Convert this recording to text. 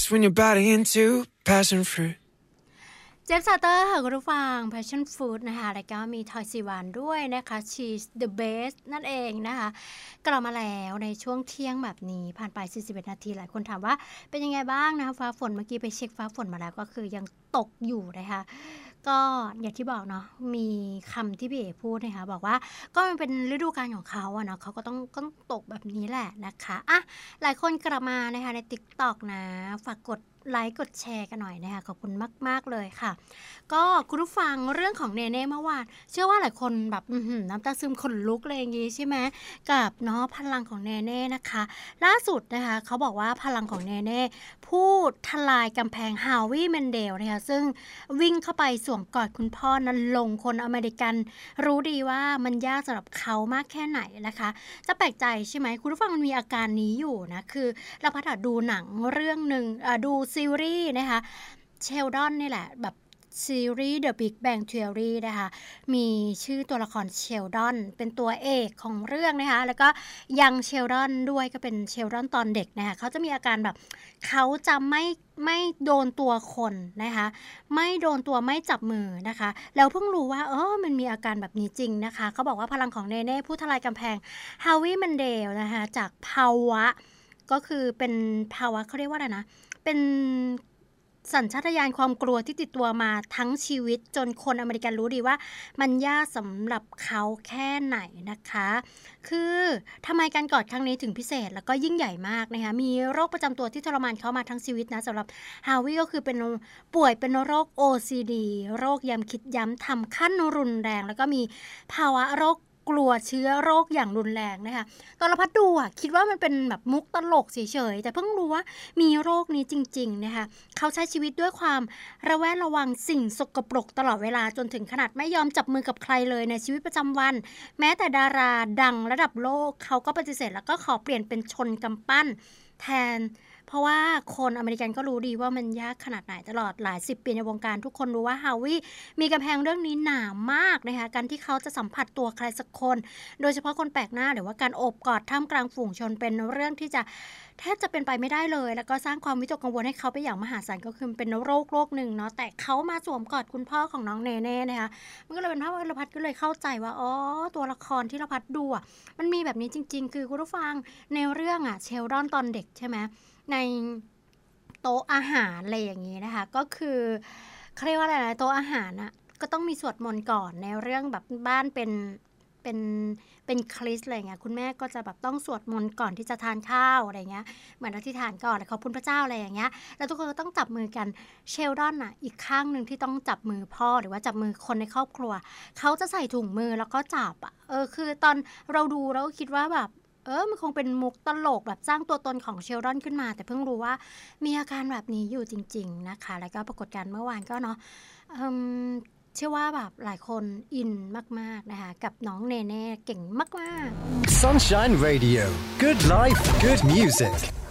When you're biting into passion fruit เจฟซาเตอร์ค่ะคุณผู้ฟัง Passion Fruit นะคะแล้วก็มีทอยซีวานด้วยนะคะ She's the best นั่นเองนะคะกลับมาแล้วในช่วงเที่ยงแบบนี้ผ่านไป41นาทีหลายคนถามว่าเป็นยังไงบ้างนะคะฟ้าฝนเมื่อกี้ไปเช็คฟ้าฝนมาแล้วก็คือยังตกอยู่นะคะก็อย่างที่บอกเนาะมีคำที่พี่เอ๋พูดนะคะบอกว่าก็มันเป็นฤดูกาลของเขาอะเนาะเขาก็ต้องตกแบบนี้แหละนะคะอ่ะหลายคนกลับมานะคะใน TikTok นะฝากกดไลค์กดแชร์กันหน่อยนะคะขอบคุณมากๆเลยค่ะก็คุณผู้ฟังเรื่องของเนเน่เมื่อวานเชื่อว่าหลายคนแบบน้ำตาซึมขนลุกเลยอย่างงี้ใช่ไหมกับเนาะพลังของเนเน่นะคะล่าสุดนะคะเขาบอกว่าพลังของเนเน่พูดทลายกำแพงฮาวิแมนเดลนะคะซึ่งวิ่งเข้าไปสวมกอดคุณพ่อนั้นลงคนอเมริกันรู้ดีว่ามันยากสำหรับเขามากแค่ไหนนะคะจะแปลกใจใช่ไหมคุณผู้ฟังมันมีอาการนี้อยู่นะคือเราพัฒนาดูหนังเรื่องนึงดูซีรีส์นะคะเชลดอนนี่แหละแบบซีรีส์ The Big Bang Theory นะคะมีชื่อตัวละครเชลดอนเป็นตัวเอกของเรื่องนะคะแล้วก็ยังเชลดอนด้วยก็เป็นเชลดอนตอนเด็กนะคะเขาจะมีอาการแบบเขาจะไม่โดนตัวคนนะคะไม่โดนตัวไม่จับมือนะคะแล้วเพิ่งรู้ว่ามันมีอาการแบบนี้จริงนะคะเขาบอกว่าพลังของเนเน่ผู้ทลายกำแพงฮาวิแมนเดลนะคะจากภาวะก็คือเป็นภาวะเขาเรียกว่าอะไรนะเป็นสัญชาตญาณความกลัวที่ติดตัวมาทั้งชีวิตจนคนอเมริกันรู้ดีว่ามันยากสำหรับเขาแค่ไหนนะคะคือทำไมการกอดครั้งนี้ถึงพิเศษแล้วก็ยิ่งใหญ่มากนะคะมีโรคประจำตัวที่ทรมานเขามาทั้งชีวิตนะสำหรับฮาวิก็คือเป็นป่วยเป็นโรค OCD โรคย้ำคิดย้ำทำขั้นรุนแรงแล้วก็มีภาวะโรคกลัวเชื้อโรคอย่างรุนแรงนะคะตอนเราพัดดูคิดว่ามันเป็นแบบมุกตลกเฉยๆแต่เพิ่งรู้ว่ามีโรคนี้จริงๆนะคะเขาใช้ชีวิตด้วยความระแวดระวังสิ่งสกปรกตลอดเวลาจนถึงขนาดไม่ยอมจับมือกับใครเลยในชีวิตประจำวันแม้แต่ดาราดังระดับโลกเขาก็ปฏิเสธแล้วก็ขอเปลี่ยนเป็นชนกำปั้นแทนเพราะว่าคนอเมริกันก็รู้ดีว่ามันยากขนาดไหนตลอดหลาย10 ปีในวงการทุกคนรู้ว่าฮาวิมีกำแพงเรื่องนี้หนามากนะคะการที่เขาจะสัมผัสตัวใครสักคนโดยเฉพาะคนแปลกหน้าหรือว่าการโอบกอดท่ามกลางฝูงชนเป็นเรื่องที่จะแทบจะเป็นไปไม่ได้เลยแล้วก็สร้างความวิตกกังวลให้เขาไปอย่างมหาศาลก็คือเป็นโรคหนึ่งเนาะแต่เขามาสวมกอดคุณพ่อของน้องเนเน่นะคะมันก็เลยเป็นภาพว่าเราพัดก็เลยเข้าใจว่าตัวละครที่เราพัดดูมันมีแบบนี้จริงๆคือคุณผู้ฟังในเรื่องเชลดอนตอนเด็กใช่ไหมในโต๊ะอาหารอะไรอย่างนี้นะคะก็คือเขาเรียกว่าอะไรนะโต๊ะอาหารก็ต้องมีสวดมนต์ก่อนในเรื่องแบบบ้านเป็นคริสต์อะไรเงี้ยคุณแม่ก็จะแบบต้องสวดมนต์ก่อนที่จะทานข้าวอะไรเงี้ยเหมือนอธิษฐานก่อนขอบคุณพระเจ้าอะไรอย่างเงี้ยแล้วทุกคนก็ต้องจับมือกันเชลดอนอีกข้างนึงที่ต้องจับมือพ่อหรือว่าจับมือคนในครอบครัวเขาจะใส่ถุงมือแล้วก็จับคือตอนเราดูเราก็คิดว่าแบบมันคงเป็นมุกตลกแบบสร้างตัวตนของเชลดอนขึ้นมาแต่เพิ่งรู้ว่ามีอาการแบบนี้อยู่จริงๆนะคะแล้วก็ปรากฏการณ์เมื่อวานก็เนาะเชื่อว่าแบบหลายคนอินมากๆนะคะกับน้องเนเน่เก่งมากๆ Sunshine Radio Good Life Good Music